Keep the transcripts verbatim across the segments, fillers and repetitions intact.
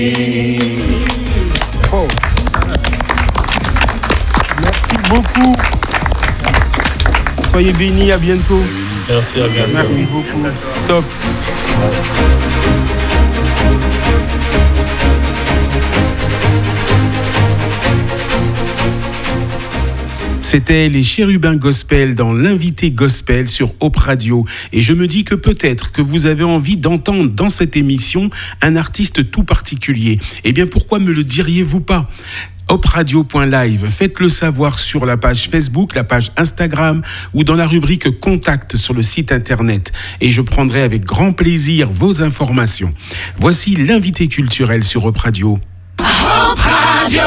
Oh. Merci beaucoup. Soyez bénis, à bientôt. Merci, à bientôt. Merci beaucoup. Top. C'était les Chérubins Gospel dans l'invité Gospel sur Hope Radio. Et je me dis que peut-être que vous avez envie d'entendre dans cette émission un artiste tout particulier. Eh bien, pourquoi me le diriez-vous pas ? hope radio point live, faites-le savoir sur la page Facebook, la page Instagram ou dans la rubrique Contact sur le site internet. Et je prendrai avec grand plaisir vos informations. Voici l'invité culturel sur Hope Radio. Hope Radio.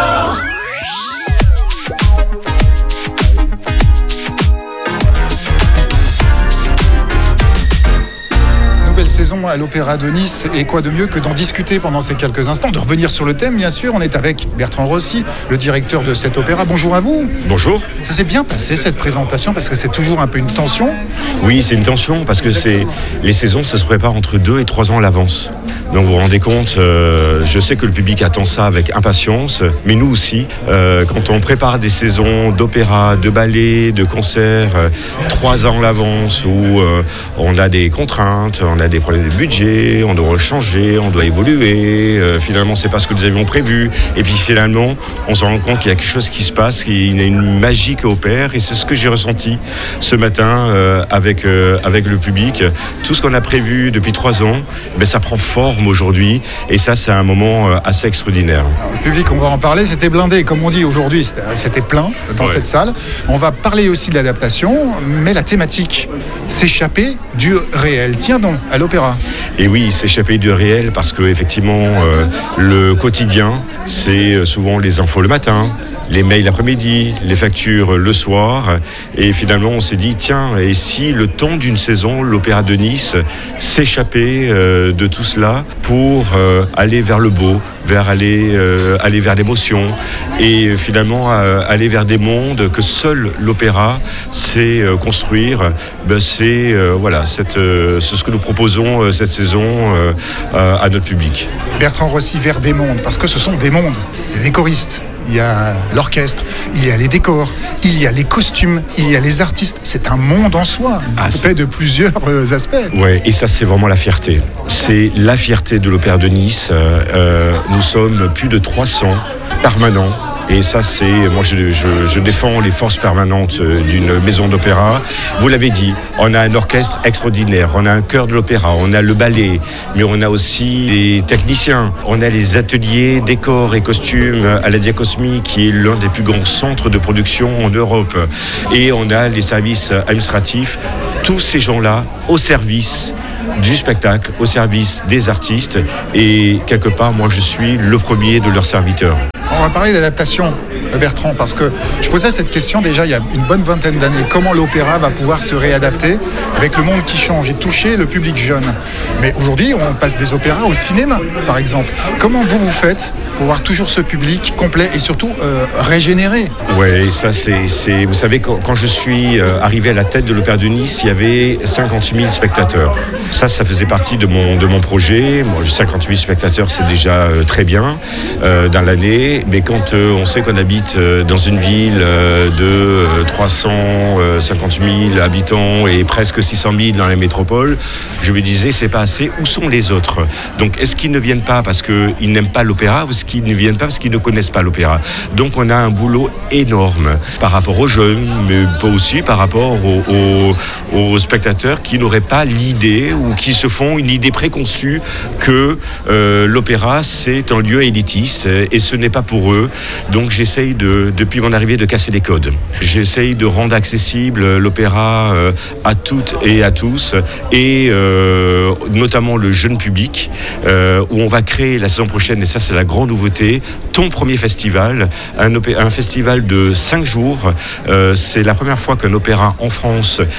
Saison à l'Opéra de Nice, et quoi de mieux que d'en discuter pendant ces quelques instants, de revenir sur le thème bien sûr. On est avec Bertrand Rossi, le directeur de cet opéra. Bonjour à vous. Bonjour. Ça s'est bien passé cette présentation, parce que c'est toujours un peu une tension. Oui, c'est une tension parce que c'est les saisons, ça se prépare entre deux et trois ans à l'avance. Donc vous vous rendez compte, euh, je sais que le public attend ça avec impatience, mais nous aussi, euh, quand on prépare des saisons d'opéra, de ballet, de concerts, euh, trois ans à l'avance, où euh, on a des contraintes, on a des problèmes de budget, on doit changer, on doit évoluer, euh, finalement c'est pas ce que nous avions prévu, et puis finalement on se rend compte qu'il y a quelque chose qui se passe, qu'il y a une magie qui opère, et c'est ce que j'ai ressenti ce matin euh, avec, euh, avec le public. Tout ce qu'on a prévu depuis trois ans, ben, ça prend forme aujourd'hui, et ça c'est un moment euh, assez extraordinaire. Alors, le public, on va en parler, c'était blindé, comme on dit aujourd'hui, c'était, c'était plein dans ouais. cette salle. On va parler aussi de l'adaptation, mais la thématique, s'échapper du réel. Tiens donc, à l'opéra. Et oui, s'échapper du réel, parce que effectivement, euh, le quotidien, c'est souvent les infos le matin, les mails l'après-midi, les factures le soir, et finalement on s'est dit tiens, et si le temps d'une saison, l'Opéra de Nice s'échappait euh, de tout cela pour euh, aller vers le beau, vers aller euh, aller vers l'émotion, et finalement euh, aller vers des mondes que seul l'opéra sait euh, construire. Ben, c'est euh, voilà, cette, euh, c'est ce que nous proposons euh, cette saison euh, euh, à notre public. Bertrand Rossi, vers des mondes, parce que ce sont des mondes, les choristes. Il y a l'orchestre, il y a les décors, il y a les costumes, il y a les artistes. C'est un monde en soi, ah, fait de plusieurs euh, aspects. Ouais, et ça c'est vraiment la fierté. C'est la fierté de l'Opéra de Nice. Euh, nous sommes plus de trois cents permanents. Et ça, c'est, moi, je, je, je défends les forces permanentes d'une maison d'opéra. Vous l'avez dit, on a un orchestre extraordinaire, on a un chœur de l'opéra, on a le ballet, mais on a aussi les techniciens, on a les ateliers décors et costumes à la Diacosmie, qui est l'un des plus grands centres de production en Europe. Et on a les services administratifs, tous ces gens-là au service du spectacle, au service des artistes. Et quelque part, moi, je suis le premier de leurs serviteurs. On va parler d'adaptation, Bertrand, parce que je posais cette question déjà il y a une bonne vingtaine d'années. Comment l'opéra va pouvoir se réadapter avec le monde qui change et toucher le public jeune? Mais aujourd'hui, on passe des opéras au cinéma, par exemple. Comment vous vous faites pour avoir toujours ce public complet et surtout euh, régénéré? Oui, ça c'est, c'est... Vous savez, quand, quand je suis arrivé à la tête de l'Opéra de Nice, il y avait cinquante mille spectateurs. Ça, ça faisait partie de mon, de mon projet. Moi, cinquante mille spectateurs, c'est déjà euh, très bien euh, dans l'année. Mais quand euh, on sait qu'on habite euh, dans une ville euh, de euh, trois cent cinquante mille habitants et presque six cent mille dans la métropole, je me disais, c'est pas assez. Où sont les autres? Donc, est-ce qu'ils ne viennent pas parce qu'ils n'aiment pas l'opéra, ou est-ce qu'ils ne viennent pas parce qu'ils ne connaissent pas l'opéra? Donc, on a un boulot énorme par rapport aux jeunes, mais pas aussi par rapport aux, aux, aux spectateurs qui n'auraient pas l'idée ou qui se font une idée préconçue que euh, l'opéra, c'est un lieu élitiste et ce n'est pas pour eux. Donc j'essaye de, depuis mon arrivée, de casser les codes. J'essaye de rendre accessible l'opéra euh, à toutes et à tous, et euh, notamment le jeune public, euh, où on va créer la saison prochaine, et ça c'est la grande nouveauté, ton premier festival, un, opé- un festival de cinq jours. Euh, c'est la première fois qu'un opéra en France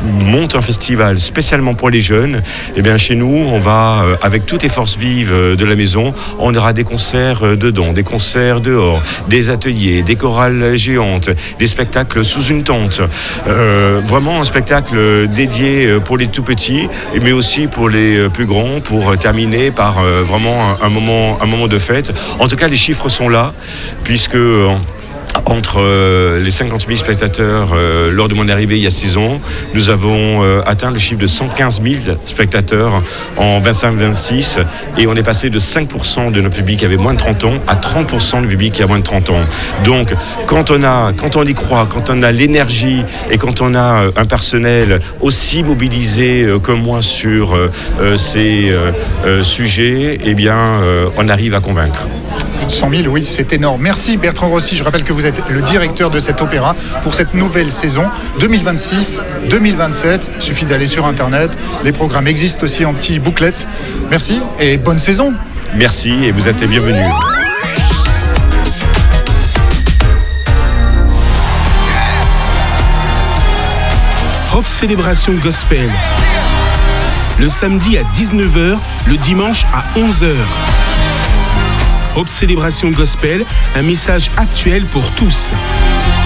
monte un festival spécialement pour les jeunes, eh bien chez nous, on va, euh, avec toutes les forces vives euh, de la maison, on aura des concerts euh, dedans, des concerts dehors, des ateliers, des chorales géantes, des spectacles sous une tente. Euh, vraiment un spectacle dédié pour les tout petits, mais aussi pour les plus grands, pour terminer par euh, vraiment un, un, moment, un moment de fête. En tout cas, les chiffres sont là, puisque... Euh, Entre euh, les cinquante mille spectateurs euh, lors de mon arrivée il y a six ans, nous avons euh, atteint le chiffre de cent quinze mille spectateurs en vingt-cinq vingt-six et on est passé de cinq pour cent de notre public qui avait moins de trente ans à trente pour cent du public qui a moins de trente ans. Donc quand on, a, quand on y croit, quand on a l'énergie et quand on a un personnel aussi mobilisé euh, que moi sur euh, ces euh, euh, sujets, eh bien euh, on arrive à convaincre. cent mille, oui, c'est énorme. Merci Bertrand Rossi. Je rappelle que vous êtes le directeur de cet opéra pour cette nouvelle saison deux mille vingt-six deux mille vingt-sept. Il suffit d'aller sur Internet. Les programmes existent aussi en petits bouclettes. Merci et bonne saison. Merci et vous êtes les bienvenus. Hope Célébration Gospel. Le samedi à dix-neuf heures, le dimanche à onze heures. Hope Célébration Gospel, un message actuel pour tous.